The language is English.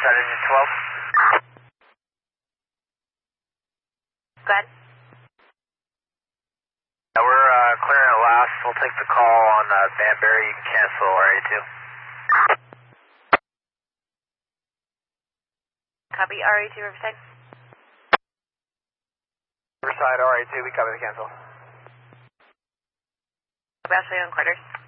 Riverside Engine 12. Go ahead. We're clearing at last. We'll take the call on Banbury. You can cancel RA2. Copy RA2 Riverside. Riverside RA2, we copy the cancel. Brashley on quarters.